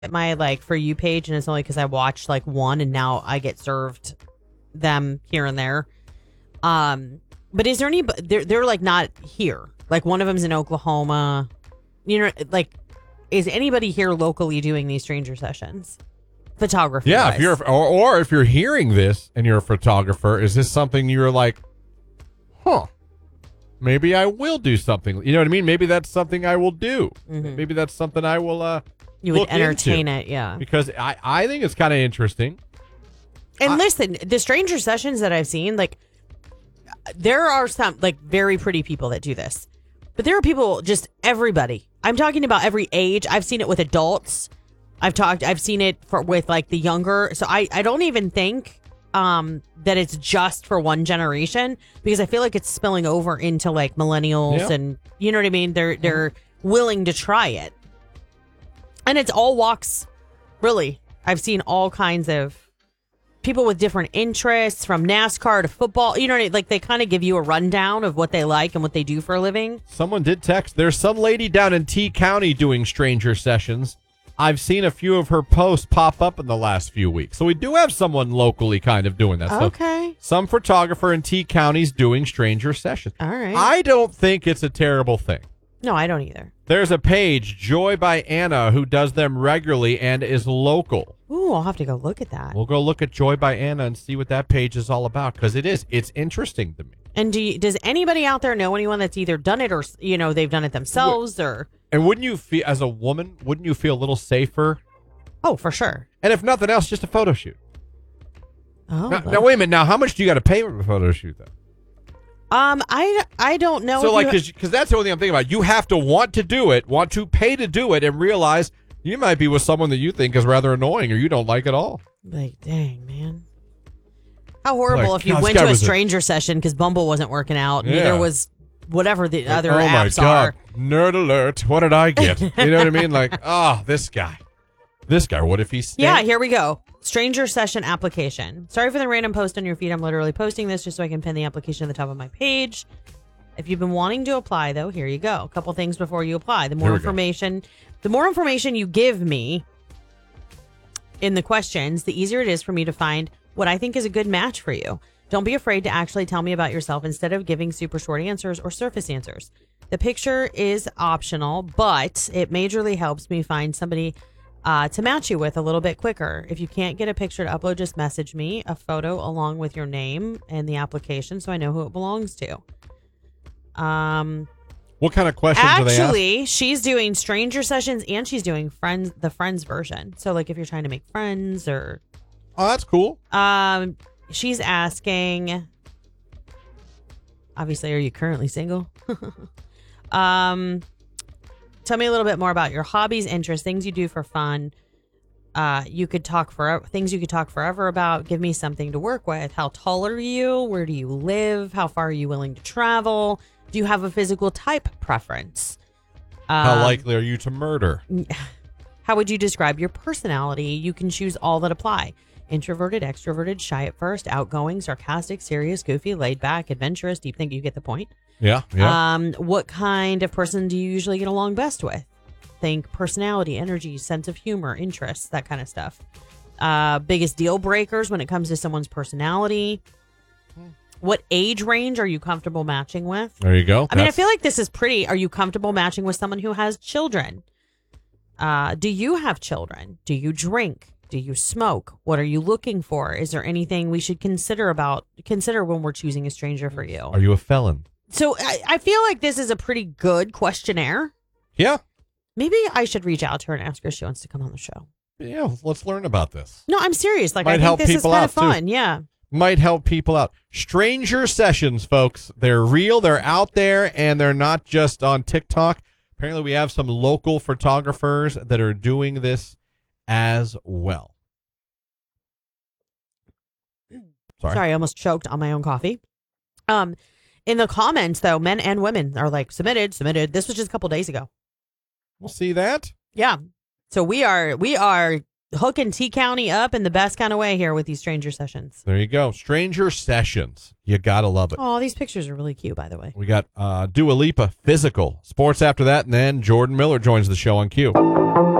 my like For You page, and it's only because I watched like one, and now I get served them here and there. But is there any? They're like not here. Like one of them's in Oklahoma. You know, like is anybody here locally doing these stranger sessions? Photography. Yeah, wise. if you're or if you're hearing this and you're a photographer, is this something you're like, huh? Maybe I will do something. You know what I mean? Maybe that's something I will do. Mm-hmm. Maybe that's something I will. You would look entertain into. it, yeah. Because I think it's kind of interesting. And listen, the stranger sessions that I've seen, like, there are some, like, very pretty people that do this. But there are people, just everybody. I'm talking about every age. I've seen it with adults. I've seen it with, like, the younger. So I don't even think that it's just for one generation. Because I feel like it's spilling over into, like, millennials. Yeah. And, you know what I mean? They're willing to try it. And it's all walks, really. I've seen all kinds of people with different interests, from NASCAR to football. You know, like they kind of give you a rundown of what they like and what they do for a living. Someone did text. There's some lady down in T County doing stranger sessions. I've seen a few of her posts pop up in the last few weeks. So we do have someone locally kind of doing that. Okay. So some photographer in T County's doing stranger sessions. All right. I don't think it's a terrible thing. No, I don't either. There's a page, Joy by Anna, who does them regularly and is local. Ooh, I'll have to go look at that. We'll go look at Joy by Anna and see what that page is all about, because it's interesting to me. And does anybody out there know anyone that's either done it or, you know, they've done it themselves or? And wouldn't you feel, as a woman, wouldn't you feel a little safer? Oh, for sure. And if nothing else, just a photo shoot. Oh, Now wait a minute. Now, how much do you got to pay for a photo shoot, though? I don't know. So, like, because that's the only thing I'm thinking about. You have to want to do it, want to pay to do it, and realize you might be with someone that you think is rather annoying or you don't like at all. Like, dang, man. How horrible Like, if you God, went this guy to a was stranger session because Bumble wasn't working out. Yeah. Neither was whatever the other Oh my apps God. are. Nerd alert. What did I get? You know what I mean? Like, this guy. What if he stayed? Yeah, here we go. Stranger session application. Sorry for the random post on your feed. I'm literally posting this just so I can pin the application at the top of my page. If you've been wanting to apply, though, here you go. A couple things before you apply. The more information you give me in the questions, the easier it is for me to find what I think is a good match for you. Don't be afraid to actually tell me about yourself instead of giving super short answers or surface answers. The picture is optional, but it majorly helps me find somebody to match you with a little bit quicker. If you can't get a picture to upload, just message me a photo along with your name and the application so I know who it belongs to. What kind of questions are they asking? Actually, she's doing stranger sessions and she's doing the friends version. So like if you're trying to make friends or Oh, that's cool. she's asking, obviously, are you currently single? Tell me a little bit more about your hobbies, interests, things you do for fun. You could talk forever, things you could talk forever about. Give me something to work with. How tall are you? Where do you live? How far are you willing to travel? Do you have a physical type preference? How likely are you to murder? How would you describe your personality? You can choose all that apply. Introverted, extroverted, shy at first, outgoing, sarcastic, serious, goofy, laid back, adventurous. Do you think you get the point? Yeah. What kind of person do you usually get along best with? Think personality, energy, sense of humor, interests, that kind of stuff. Biggest deal breakers when it comes to someone's personality. What age range are you comfortable matching with? There you go. I mean, I feel like this is pretty. Are you comfortable matching with someone who has children? Do you have children? Do you drink? Do you smoke? What are you looking for? Is there anything we should consider when we're choosing a stranger for you? Are you a felon? So I feel like this is a pretty good questionnaire. Yeah. Maybe I should reach out to her and ask her if she wants to come on the show. Yeah. Let's learn about this. No, I'm serious. Like, Might I think help this is people kind out, of fun. too. Yeah. Might help people out. Stranger sessions, folks. They're real. They're out there, and they're not just on TikTok. Apparently, we have some local photographers that are doing this as well. Sorry, I almost choked on my own coffee. In the comments, though, men and women are like, submitted. This was just a couple days ago. We'll see that. Yeah. So we are hooking T County up in the best kind of way here with these stranger sessions. There you go. Stranger sessions. You got to love it. Oh, these pictures are really cute, by the way. We got Dua Lipa, Physical. Sports after that, and then Jordan Miller joins the show on Q.